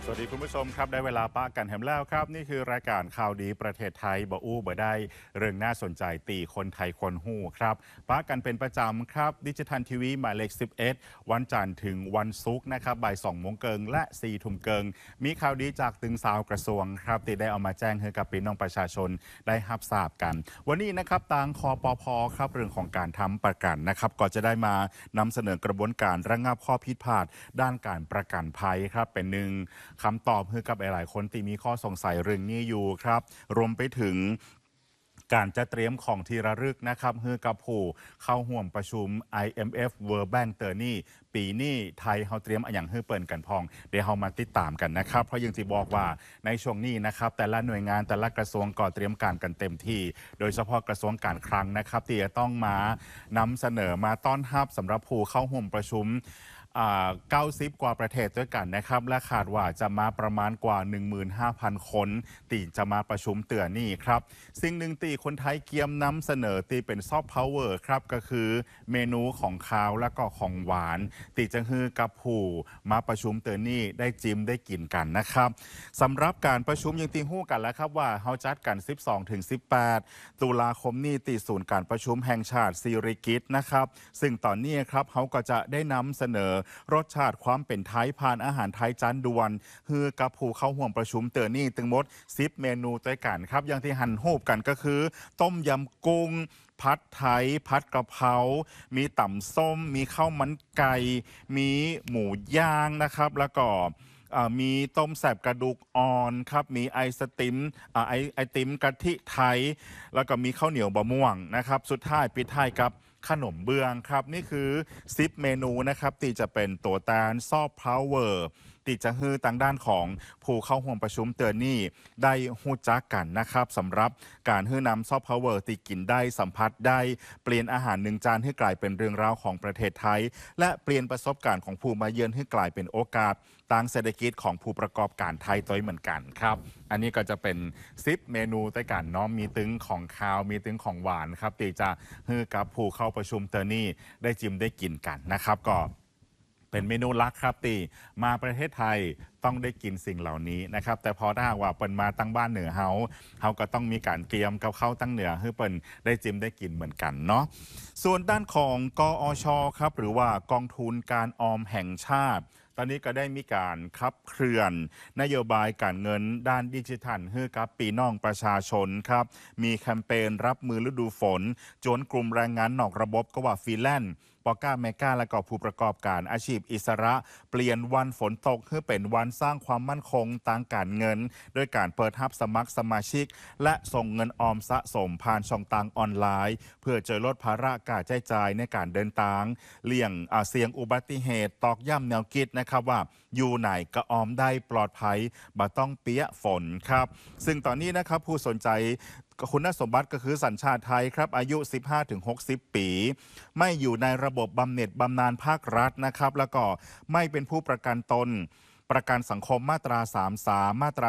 สวัสดีคุณผู้ชมครับได้เวลาป้ากันแฮมแล้วครับนี่คือรายการข่าวดีประเทศไทยบ่อู้บ่ได้เรื่องน่าสนใจตีคนไทยคนหู้ครับป้ากันเป็นประจำครับดิจิทัลทีวีหมายเลข11วันจันทร์ถึงวันศุกร์นะครับบ่าย2 โมงเกิงและ4 ทุ่มเกิงมีข่าวดีจากตึงสาวกระทรวงครับที่ได้เอามาแจ้งให้กับพี่น้องประชาชนได้รับทราบกัน วันนี้นะครับทางคอปพครับเรื่องของการทำประกันนะครับก็จะได้มานำเสนอกระบวนการระงับข้อผิดพลาดด้านการประกันภัยครับเป็นหนึ่งคำตอบให้กับหลายๆคนที่มีข้อสงสัยเรื่องนี้อยู่ครับรวมไปถึงการจะเตรียมของที่ระลึกนะครับเพื่อกับผู้เข้าห่วมประชุม IMF World Bank เตอร์นี่ปีนี้ไทยเขาเตรียมอย่างเพื่อเปิดกันพองเดี๋ยวเรามาติดตามกันนะครับเพราะยังที่บอกว่าในช่วงนี้นะครับแต่ละหน่วยงานแต่ละกระทรวงก็เตรียมการกันเต็มที่โดยเฉพาะกระทรวงการคลังนะครับที่จะต้องมานำเสนอมาต้อนรับสำหรับผู้เข้าห่วมประชุม90 กว่าประเทศด้วยกันนะครับและคาดว่าจะมาประมาณกว่า 15,000 คนตีจะมาประชุมเตือนนี่ครับสิ่งหนึ่งตีคนไทยเกียมนำเสนอตีเป็นซอฟต์พาวเวอร์ครับก็คือเมนูของคาวและก็ของหวานตีจะฮือกับผู้มาประชุมเตือนนี่ได้จิ้มได้กินกันนะครับสำหรับการประชุมยังตีหู้กันแล้วครับว่าเขาจัดกัน 12-18 ตุลาคมนี้ตีศูนย์การประชุมแห่งชาติสิริกิติ์นะครับซึ่งตอนนี้ครับเขาก็จะได้นำเสนอรสชาติความเป็นไทยผ่านอาหารไทยจานด่วนฮือกับผู้เข้าห่วมประชุมเตือนนี่ทั้งหมด10 เมนูด้วยกันครับอย่างที่หันโฮบกันก็คือต้มยำกุ้งผัดไทยผัดกะเพรามีต่ำส้มมีข้าวมันไก่มีหมูย่างนะครับแล้วก็มีต้มแสบกระดูกอ่อนครับมีไอศติมไอติมกะทิไทยแล้วก็มีข้าวเหนียวบะม่วงนะครับสุดท้ายปิดท้ายกับขนมเบืองครับนี่คือ10 เมนูนะครับที่จะเป็นตัวแทนซอฟต์พาวเวอร์ที่จะฮือทางด้านของผู้เข้าร่วมประชุมเตือนนี่ได้ฮู้จักกันนะครับสำหรับการฮื้อนำซอฟต์พาวเวอร์ที่กินได้สัมผัสได้เปลี่ยนอาหารหนึ่งจานให้กลายเป็นเรื่องราวของประเทศไทยและเปลี่ยนประสบการณ์ของผู้มาเยือนให้กลายเป็นโอกาสทางเศรษฐกิจของผู้ประกอบการไทยตัวเหมือนกันครับอันนี้ก็จะเป็น10 เมนูด้วยกันเนาะมีตึงของคาวมีตึงของหวานครับที่จะฮือกับผู้เข้าประชุมเตือนนี่ได้จิ้มได้กินกันนะครับก็เป็นเมนูลักครับตีมาประเทศไทยต้องได้กินสิ่งเหล่านี้นะครับแต่พอถ้าว่าเปิ่นมาตั้งบ้านเหนือเฮาก็ต้องมีการเตรียมกับเข้าตั้งเหนือให้เปิ่นได้จิ้มได้กินเหมือนกันเนาะส่วนด้านของกอชครับหรือว่ากองทุนการออมแห่งชาติตอนนี้ก็ได้มีการขับเคลื่อนนโยบายการเงินด้านดิจิทัลให้กับปีน้องประชาชนครับมีแคมเปญรับมือฤดูฝนจนกลุ่มแรงงานนอกระบบก็ว่าฟรีแลนซ์ปอก้าแมก้าและก็ผู้ประกอบการอาชีพอิสระเปลี่ยนวันฝนตกให้เป็นวันสร้างความมั่นคงทางการเงินด้วยการเปิดรับสมัครสมาชิกและส่งเงินออมสะสมผ่านช่องทางออนไลน์เพื่อจะลดภาระการใช้จ่ายในการเดินทางเลี่ยงเสี่ยงอุบัติเหตุตอกย้ำแนวคิดนะครับว่าอยู่ไหนก็ออมได้ปลอดภัยบ่ต้องเปียฝนครับซึ่งตอนนี้นะครับผู้สนใจคุณสมบัติก็คือสัญชาติไทยครับอายุ 15-60 ปีไม่อยู่ในระบบบำเหน็จบำนาญภาครัฐนะครับแล้วก็ไม่เป็นผู้ประกันตนประกันสังคมมาตรา 33 มาตรา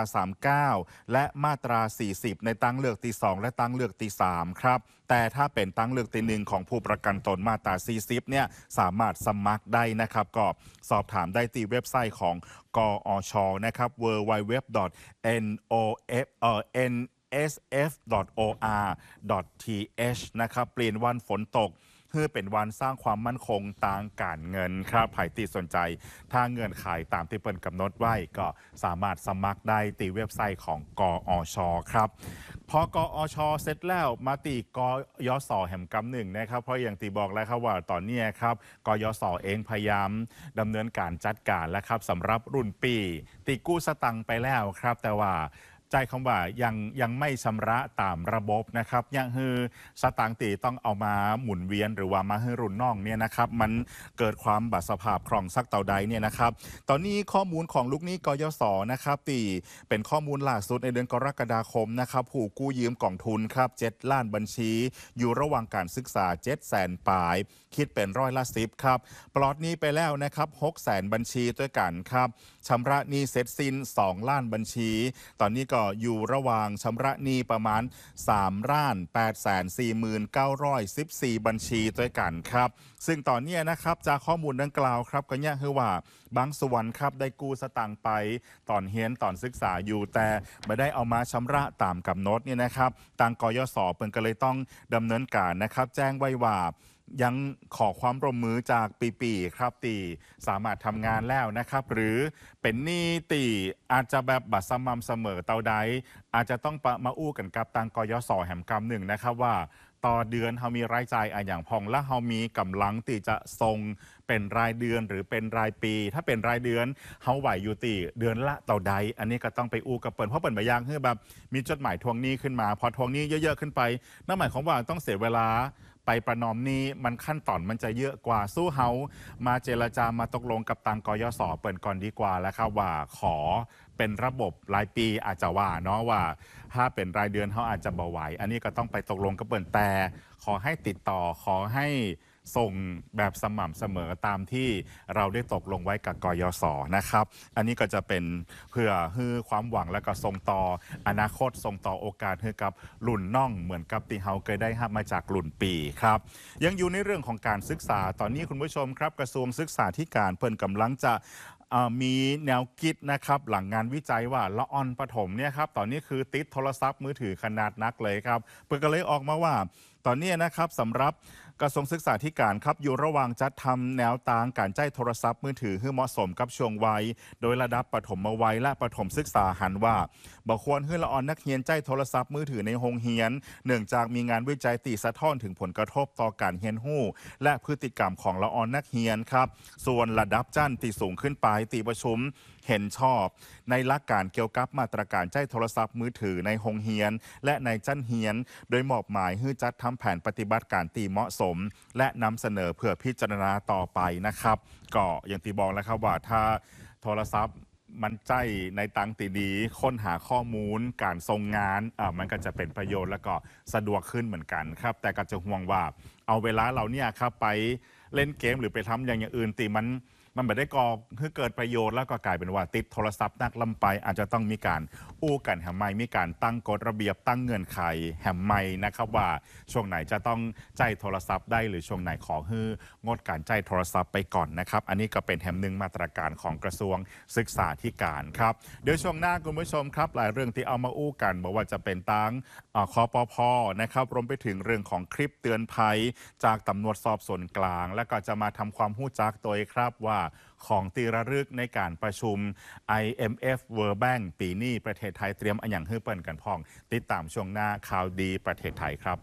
39 และมาตรา 40 ในตั้งเลือกที่ 2 และตั้งเลือกที่ 3 ครับแต่ถ้าเป็นตั้งเลือกที่ 1 ของผู้ประกันตนมาตรา 40 เนี่ยสามารถสมัครได้นะครับก็สอบถามได้ที่เว็บไซต์ของกอชนะครับ www.nsf.or.th นะครับเปลี่ยนวันฝนตกเพื่อเป็นวันสร้างความมั่นคงทางการเงินครับใครที่สนใจถ้าเงื่อนไขตามที่เปิ่นกำหนดไว้ก็สามารถสมัครได้ตีเว็บไซต์ของกอชครับพอกอชเสร็จแล้วมาตีกยศแห่งกำหนึ่งนะครับเพราะอย่างตีบอกแล้วครับว่าตอนนี้ครับกยศเองพยายามดำเนินการจัดการแล้วครับสำหรับรุ่นปีตีกู้สตังค์ไปแล้วครับแต่ว่าใจคำว่ายังไม่ชำระตามระบบนะครับยังคือสตางค์ตีต้องเอามาหมุนเวียนหรือว่ามาให้รุ่นน้องเนี่ยนะครับมันเกิดความบาดสภาพคล่องสักเต่าใดเนี่ยนะครับตอนนี้ข้อมูลของลูกหนี้กยศนะครับตีเป็นข้อมูลล่าสุดในเดือนกรกฎาคมนะครับผู้กู้ยืมกองทุนครับ7 ล้านบัญชีอยู่ระหว่างการศึกษา700,000 ปลายคิดเป็น10%ครับปลอดหนี้ไปแล้วนะครับ600,000 บัญชีด้วยกันครับชำระหนี้เสร็จสิ้น2 ล้านบัญชีตอนนี้ก็ก็อยู่ระหว่างชำระหนี้ประมาณ3,844,914 บัญชีด้วยกันครับซึ่งตอนนี้นะครับจากข้อมูลดังกล่าวครับก็เนี่ยคือว่าบางส่วนครับได้กู้สตางค์ไปตอนเรียนตอนศึกษาอยู่แต่ไม่ได้เอามาชำระตามกำหนดเนี่ยนะครับทางกยศ.เพิ่นก็เลยต้องดำเนินการนะครับแจ้งไว้ว่ายังขอความร่วมมือจากปีครับตีสามารถทำงานแล้วนะครับหรือเป็นหนี้ตีอาจจะแบบบัตรสม่ำเสมอเตาใดอาจจะต้องมาอู้กันกับทางกยศ.แห่งกำหนึ่งนะครับว่าต่อเดือนเขามีรายจ่ายอย่างพองและเขามีกำลังตีจะส่งเป็นรายเดือนหรือเป็นรายปีถ้าเป็นรายเดือนเขาไหวอยู่ตีเดือนละต่อใดอันนี้ก็ต้องไปอู้กับเปิ่นเพราะเปิ่นบางอย่างคือแบบมีจดหมายทวงหนี้ขึ้นมาพอทวงหนี้เยอะๆขึ้นไปนั่นหมายความว่าต้องเสียเวลาไปประนอมนี้มันขั้นตอนมันจะเยอะกว่าสู้เฮามาเจรจามาตกลงกับทางกยศ.เปิ่นก่อนดีกว่าแล้วครับว่าขอเป็นระบบรายปีอาจจะว่าเนาะว่าถ้าเป็นรายเดือนเขาอาจจะบ่ไหวอันนี้ก็ต้องไปตกลงกับเปิ่นแต่ขอให้ติดต่อขอให้ส่งแบบสม่ำเสมอตามที่เราได้ตกลงไว้กับกยศ.นะครับอันนี้ก็จะเป็นเพื่อให้ความหวังและก็ส่งต่ออนาคตส่งต่อโอกาสให้กับรุ่นน้องเหมือนกับที่เฮาเคยได้รับมาจากรุ่นปีครับยังอยู่ในเรื่องของการศึกษาตอนนี้คุณผู้ชมครับกระทรวงศึกษาธิการเพิ่นกำลังจะมีแนวคิดนะครับหลังงานวิจัยว่าละอ่อนประถมเนี่ยครับตอนนี้คือติดโทรศัพท์มือถือขนาดนักเลยครับเพิ่นก็เลยออกมาว่าตอนนี้นะครับสำหรับกระทรวงศึกษาธิการครับอยู่ระหว่างจัดทำแนวทางการใช้โทรศัพท์มือถือให้เหมาะสมกับช่วงวัยโดยระดับประถมวัยและประถมศึกษาหันว่าบ่ควรให้ละอ่อนนักเรียนใช้โทรศัพท์มือถือในโรงเรียนเนื่องจากมีงานวิจัยตีสะท้อนถึงผลกระทบต่อการเรียนรู้และพฤติกรรมของละอ่อนนักเรียนครับส่วนระดับชั้นที่สูงขึ้นไปตีประชุมเห็นชอบในหลักการเกี่ยวกับมาตรการใช้โทรศัพท์มือถือในโรงเรียนและในชั้นเรียนโดยมอบหมายให้จัดทำแผนปฏิบัติการตีเหมาะสมและนำเสนอเพื่อพิจารณาต่อไปนะครับก็อย่างที่บอกแล้วครับว่าถ้าโทรศัพท์มันใจในตังตีดีค้นหาข้อมูลการส่งงานมันก็จะเป็นประโยชน์แล้วก็สะดวกขึ้นเหมือนกันครับแต่ก็จะห่วงว่าเอาเวลาเราเนี่ยครับไปเล่นเกมหรือไปทำอย่างอื่นตีมันไม่ได้ก่อให้เกิดประโยชน์แล้วก็กลายเป็นว่าติดโทรศัพท์นักลำไปอาจจะต้องมีการอู้กันแหมไม่มีการตั้งกฎระเบียบตั้งเงื่อนไขแหมไม่นะครับว่าช่วงไหนจะต้องใจโทรศัพท์ได้หรือช่วงไหนขอให้งดการใจโทรศัพท์ไปก่อนนะครับอันนี้ก็เป็นแหมหนึ่งมาตรการของกระทรวงศึกษาธิการครับเดี๋ยวช่วงหน้าคุณผู้ชมครับหลายเรื่องที่เอามาอู้กันบอกว่าจะเป็นตั้งคปภ.นะครับรวมไปถึงเรื่องของคลิปเตือนภัยจากตำรวจสอบสวนกลางและก็จะมาทำความรู้จักตัวครับว่าของตีระลึกในการประชุม IMF World Bank ปีนี้ประเทศไทยเตรียมอันอย่างฮื้อเปิ้นกันพองติดตามช่วงหน้าข่าวดีประเทศไทยครับ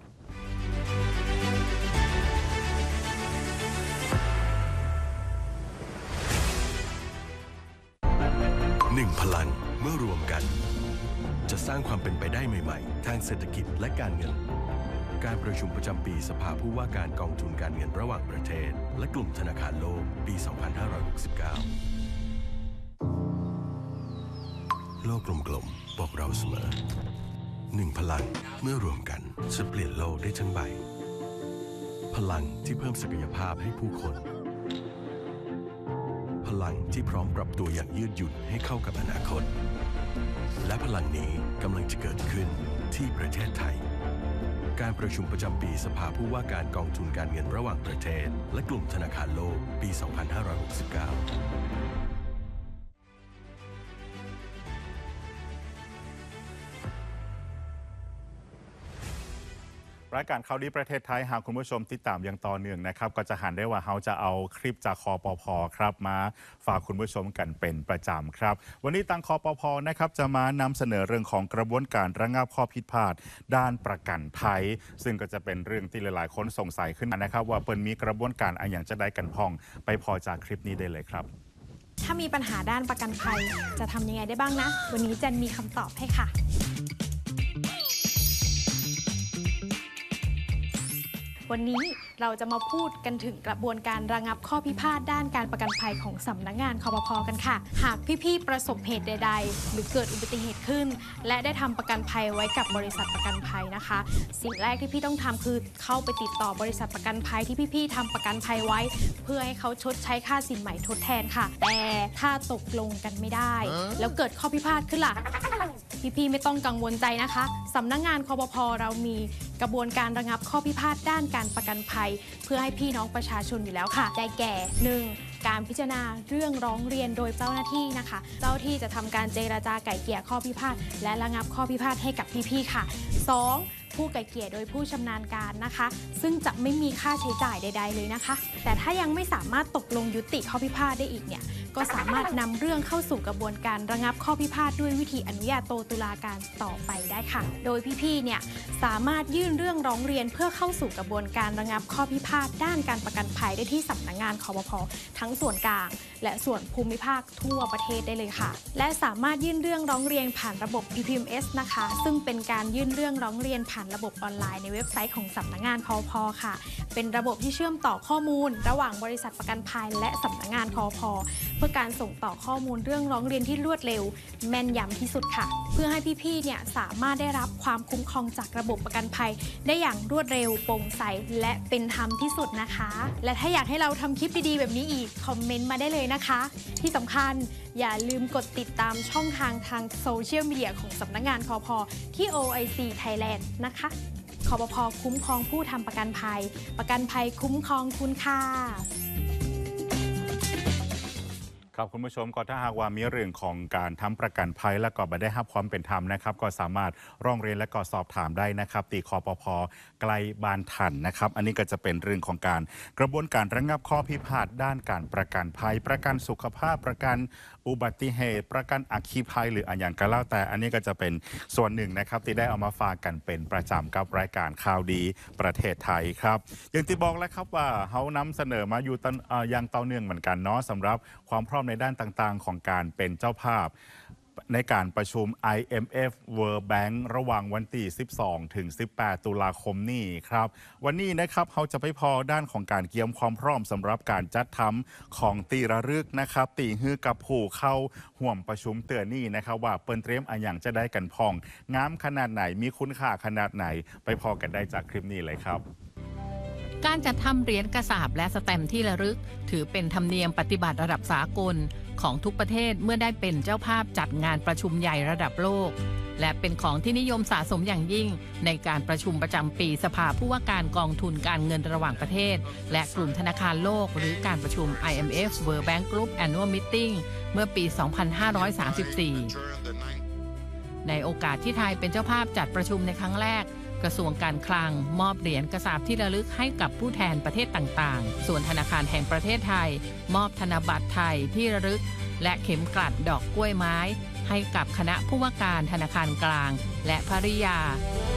พลังเมื่อรวมกันจะสร้างความเป็นไปได้ใหม่ๆทางเศรษฐกิจและการเงินการประชุมประจำปีสภาผู้ว่าการกองทุนการเงินระหว่างประเทศและกลุ่มธนาคารโลกปี 2569 โลกกลมๆบอกเราเสมอ1พลังเมื่อรวมกันจะเปลี่ยนโลกได้ทั้งใบพลังที่เพิ่มศักยภาพให้ผู้คนพลังที่พร้อมปรับตัวอย่างยืดหยุ่นให้เข้ากับอนาคตและพลังนี้กำลังจะเกิดขึ้นที่ประเทศไทยการประชุมประจำปีสภาผู้ว่าการกองทุนการเงินระหว่างประเทศและกลุ่มธนาคารโลกปี 2569 รายการข่าวดีประเทศไทยหากคุณผู้ชมติดตามอย่างต่อเนื่องนะครับก็จะหันได้ว่าเขาจะเอาคลิปจากคปภ.ครับมาฝากคุณผู้ชมกันเป็นประจำครับวันนี้ทางคปภ.นะครับจะมานำเสนอเรื่องของกระบวนการระงับข้อผิดพลาดด้านประกันภัยซึ่งก็จะเป็นเรื่องที่หลายๆคนสงสัยขึ้นมานะครับว่าเปิ้นมีกระบวนการอย่างจะได้กันพองไปพอจากคลิปนี้ได้เลยครับถ้ามีปัญหาด้านประกันภัยจะทำยังไงได้บ้างนะวันนี้เจนมีคำตอบให้ค่ะวันนี้เราจะมาพูดกันถึงกระบวนการระงับข้อพิพาทด้านการประกันภัยของสำนักงานคปภ.กันค่ะหากพี่ๆประสบเหตุใดๆหรือเกิดอุบัติเหตุขึ้นและได้ทำประกันภัยไว้กับบริษัทประกันภัยนะคะสิ่งแรกที่พี่ต้องทำคือเข้าไปติดต่อบริษัทประกันภัยที่พี่ๆทำประกันภัยไว้เพื่อให้เขาชดใช้ค่าสินใหม่ทดแทนค่ะแต่ถ้าตกลงกันไม่ได้แล้วเกิดข้อพิพาทขึ้นล่ะพี่ๆไม่ต้องกังวลใจนะคะสำนักงานคปภ.เรามีกระบวนการระงับข้อพิพาทด้านการประกันภัยเพื่อให้พี่น้องประชาชนอยู่แล้วค่ะได้แก่ 1. การพิจารณาเรื่องร้องเรียนโดยเจ้าหน้าที่นะคะเจ้าที่จะทำการเจรจาไก่เกลี่ยข้อพิพาทและระงับข้อพิพาทให้กับพี่ๆค่ะ 2. ผู้ไก่เกลี่ยโดยผู้ชำนาญการนะคะซึ่งจะไม่มีค่าใช้จ่ายใดๆเลยนะคะแต่ถ้ายังไม่สามารถตกลงยุติข้อพิพาทได้อีกเนี่ยก็สามารถนำเรื่องเข้าสู่กระบวนการระงับข้อพิพาทด้วยวิธีอนุญาโตตุลาการต่อไปได้ค่ะโดยพี่ๆเนี่ยสามารถยื่นเรื่องร้องเรียนเพื่อเข้าสู่กระบวนการระงับข้อพิพาทด้านการประกันภัยได้ที่สำนักงานคปภ.ทั้งส่วนกลางและส่วนภูมิภาคทั่วประเทศได้เลยค่ะและสามารถยื่นเรื่องร้องเรียนผ่านระบบ PPMS นะคะซึ่งเป็นการยื่นเรื่องร้องเรียนผ่านระบบออนไลน์ในเว็บไซต์ของสำนักงานคปภ.ค่ะเป็นระบบที่เชื่อมต่อข้อมูลระหว่างบริษัทประกันภัยและสำนักงานคปภ.เพื่อการส่งต่อข้อมูลเรื่องร้องเรียนที่รวดเร็วแม่นยำที่สุดค่ะเพื่อให้พี่ๆเนี่ยสามารถได้รับความคุ้มครองจากระบบประกันภัยได้อย่างรวดเร็วโปร่งใสและเป็นธรรมที่สุดนะคะและถ้าอยากให้เราทำคลิปดีๆแบบนี้อีกคอมเมนต์มาได้เลยนะคะที่สำคัญอย่าลืมกดติดตามช่องทางโซเชียลมีเดียของสำนักงานคปภ.ที่ OIC Thailand นะคะคปภ.คุ้มครองผู้ทำประกันภัยประกันภัยคุ้มครองคุณค่ะครับคุณผู้ชมก็ถ้าหากว่ามีเรื่องของการทำประกันภัยและก็ไม่ได้รับความเป็นธรรมนะครับก็สามารถร้องเรียนและก็สอบถามได้นะครับตีคปภ.ใกล้บ้านทันนะครับอันนี้ก็จะเป็นเรื่องของการกระบวนการระงับข้อพิพาทด้านการประกันภัยประกันสุขภาพประกันอุบัติเหตุประกันอัคคีภัยหรืออันอย่างก็แล้วแต่อันนี้ก็จะเป็นส่วนหนึ่งนะครับที่ได้เอามาฝากกันเป็นประจำกับรายการข่าวดีประเทศไทยครับอย่างที่บอกแล้วครับว่าเขานำเสนอมาอยู่อย่างต่อเนื่องเหมือนกันเนาะสำหรับความพร้อมในด้านต่างๆของการเป็นเจ้าภาพในการประชุม IMF World Bank ระหว่างวันที่ 12 ถึง 18 ตุลาคมนี้ครับวันนี้นะครับเขาจะไปพอด้านของการเตรียมความพร้อมสำหรับการจัดทำของตีระลึกนะครับตีฮือกับผู้เข้าห่วมประชุมเตือนนี่นะครับว่าเปิ้นเตรียมอันอย่างจะได้กันพองงามขนาดไหนมีคุณค่าขนาดไหนไปพอกันได้จากคลิปนี้เลยครับการจัดทำเหรียญกระสาบและสแตมป์ที่ระลึกถือเป็นธรรมเนียมปฏิบัติระดับสากลของทุกประเทศเมื่อได้เป็นเจ้าภาพจัดงานประชุมใหญ่ระดับโลกและเป็นของที่นิยมสะสมอย่างยิ่งในการประชุมประจำปีสภาผู้ว่าการกองทุนการเงินระหว่างประเทศและกลุ่มธนาคารโลกหรือการประชุม IMF World Bank Group Annual Meeting เมื่อปี 2534 ในโอกาสที่ไทยเป็นเจ้าภาพจัดประชุมในครั้งแรกกระทรวงการคลังมอบเหรียญกระสาบที่ระลึกให้กับผู้แทนประเทศต่างๆส่วนธนาคารแห่งประเทศไทยมอบธนบัตรไทยที่ระลึกและเข็มกลัดดอกกล้วยไม้ให้กับคณะผู้ว่าการธนาคารกลางและภริยา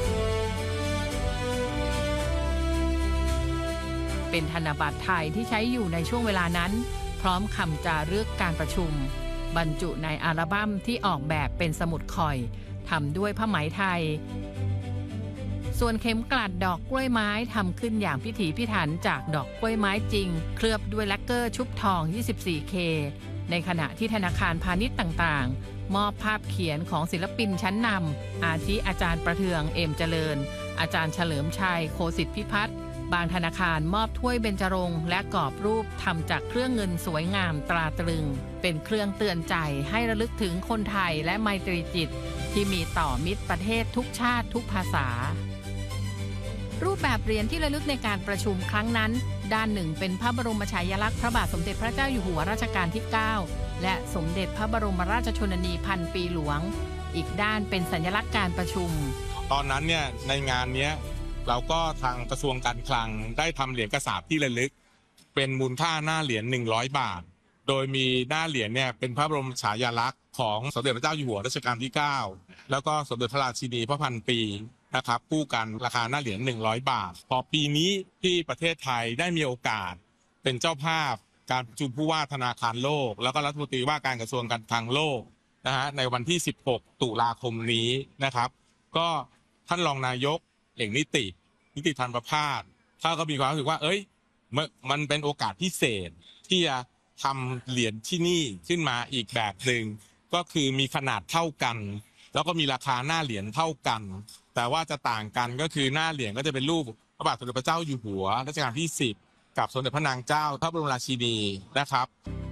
เป็นธนบัตรไทยที่ใช้อยู่ในช่วงเวลานั้นพร้อมคำจารึกการประชุมบรรจุในอัลบั้มที่ออกแบบเป็นสมุดข่อยทำด้วยผ้าไหมไทยส่วนเข็มกลัดดอกกล้วยไม้ทำขึ้นอย่างพิถีพิถันจากดอกกล้วยไม้จริงเคลือบด้วยแลกเกอร์ชุบทอง 24K ในขณะที่ธนาคารพาณิชย์ต่างๆมอบภาพเขียนของศิลปินชั้นนำอาทิอาจารย์ประเทืองเอมเจริญอาจารย์เฉลิมชัยโคสิทธิพิพัฒน์บางธนาคารมอบถ้วยเบญจรงค์และกรอบรูปทำจากเครื่องเงินสวยงามตราตรึงเป็นเครื่องเตือนใจให้ระลึกถึงคนไทยและไมตรีจิตที่มีต่อมิตรประเทศทุกชาติทุกภาษารูปแบบเหรียญที่ระลึกในการประชุมครั้งนั้นด้านหนึ่งเป็นพระบรมฉายาลักษณ์พระบาทสมเด็จพระเจ้าอยู่หัวรัชกาลที่ 9และสมเด็จพระบรมราชชนนีพันปีหลวงอีกด้านเป็นสัญลักษณ์การประชุมตอนนั้นเนี่ยในงานนี้เราก็ทางกระทรวงการคลังได้ทำเหรียญกระสาบที่ระลึกเป็นมูลค่าหน้าเหรียญ100 บาทโดยมีหน้าเหรียญเนี่ยเป็นพระบรมฉายาลักษณ์ของสมเด็จพระเจ้าอยู่หัวรัชกาลที่ 9แล้วก็สมเด็จพระราชินีพระพันปีนะครับคู่กันราคาหน้าเหรียญ100 บาทพอปีนี้ที่ประเทศไทยได้มีโอกาสเป็นเจ้าภาพการประชุมผู้ว่าธนาคารโลกแล้วก็รัฐมนตรีว่าการกระทรวงการคลังโลกนะฮะในวันที่16 ตุลาคมนี้นะครับก็ท่านรองนายกเอกนิติธันประภาสถ้าก็มีความรู้สึกว่ามันเป็นโอกาสพิเศษที่จะทำเหรียญที่นี่ขึ้นมาอีกแบบหนึ่งก็คือมีขนาดเท่ากันแล้วก็มีราคาหน้าเหรียญเท่ากันแต่ว่าจะต่างกันก็คือหน้าเหรียญก็จะเป็นรูปพระบาทสมเด็จพระเจ้าอยู่หัวรัชกาลที่ 10กับสมเด็จพระนางเจ้าพระบรมราชินีนะครับ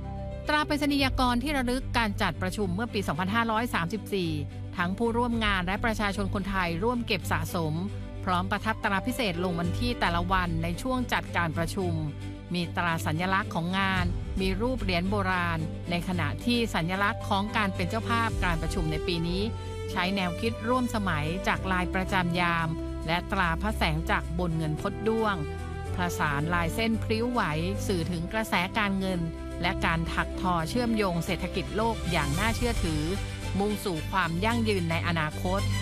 ตราไปรษณียากรที่ระลึกการจัดประชุมเมื่อปี 2534 ทั้งผู้ร่วมงานและประชาชนคนไทยร่วมเก็บสะสมพร้อมประทับตราพิเศษลงวันที่แต่ละวันในช่วงจัดการประชุมมีตราสัญลักษณ์ของงานมีรูปเหรียญโบราณในขณะที่สัญลักษณ์ของการเป็นเจ้าภาพการประชุมในปีนี้ใช้แนวคิดร่วมสมัยจากลายประจำยามและตราพระแสงจากบนเงินพดด้วงประสานลายเส้นพริ้วไหวสื่อถึงกระแสการเงินและการถักทอเชื่อมโยงเศรษฐกิจโลกอย่างน่าเชื่อถือมุ่งสู่ความยั่งยืนในอนาคต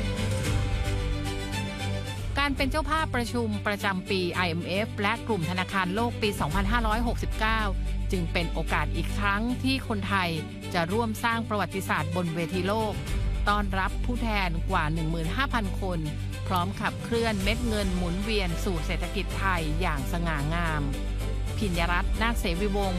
การเป็นเจ้าภาพประชุมประจำปี IMF และกลุ่มธนาคารโลกปี 2569 จึงเป็นโอกาสอีกครั้งที่คนไทยจะร่วมสร้างประวัติศาสตร์บนเวทีโลกต้อนรับผู้แทนกว่า 15,000 คนพร้อมขับเคลื่อนเม็ดเงินหมุนเวียนสู่เศรษฐกิจไทยอย่างสง่างามพิญญรัตน์ นาคเสวีวงศ์